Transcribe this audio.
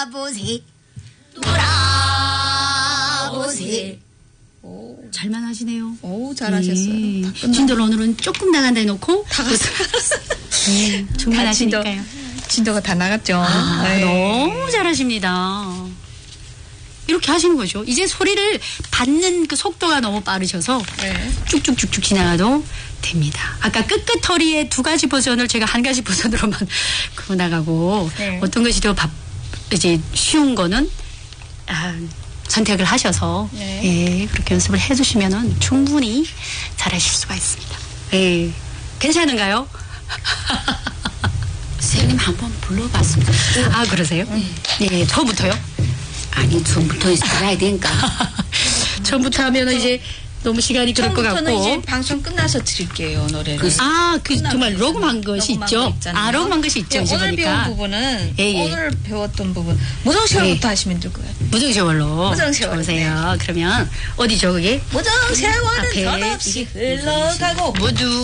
돌아보세 돌아보세. 잘만 하시네요. 오, 잘하셨어요. 다 끝나- 진도를 오늘은 조금 나간다 해놓고 다 갔어요. 정말 다 진도- 하시니까요. 진도가 다 나갔죠. 네. 너무 잘하십니다. 이렇게 하시는 거죠. 이제 소리를 받는 그 속도가 너무 빠르셔서 네. 쭉쭉쭉쭉 지나가도 됩니다. 아까 끄끄터리의 두 가지 버전을 제가 한 가지 버전으로만 그거 나가고 네. 어떤 것이 더 이제 쉬운 거는 선택을 하셔서 네. 예, 그렇게 연습을 해주시면은 충분히 잘하실 수가 있습니다. 예, 괜찮은가요? 선생님 한번 불러봤습니다. 아 그러세요? 예, 처음부터요? 아니 처음부터 들어야 되니까. 처음부터 하면은 이제 너무 시간이 그럴 것 처음부터는 같고. 이제 방송 끝나서 드릴게요, 노래를. 정말 녹음한 것이 녹음한 있죠. 거 있잖아요. 녹음한 것이 있죠. 네, 이제 오늘 보니까. 배운 부분은 예, 예. 오늘 배웠던 부분 무정시월부터 하시면 될 거예요. 무정세월로. 무정세월. 보세요. 그러면 어디죠 그게? 무정세월은 앞에 전없이 흘러가고 모두